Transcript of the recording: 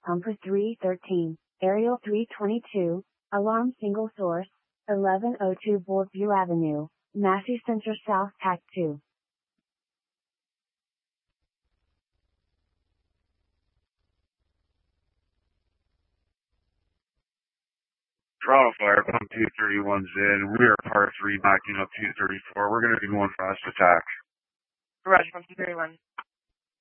Pumper 313, Aerial 322, Alarm Single Source, 1102 Broadview Avenue, Massey Center South Tac 2. Toronto Fire, pump 231's in. We are par 3 backing up 234. We're going to be going fast attack. Roger, pump 231.